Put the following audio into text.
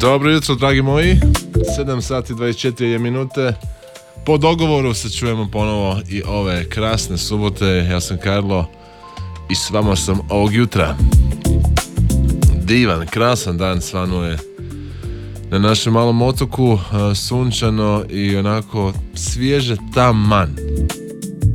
Dobro jutro, dragi moji. 7 sati 24 je minute. Po dogovoru se čujemo ponovo i ove krasne subote. Ja sam Karlo i s vama sam ovog jutra. Divan, krasan dan svanuje na našem malom otoku, sunčano i onako svježe taman.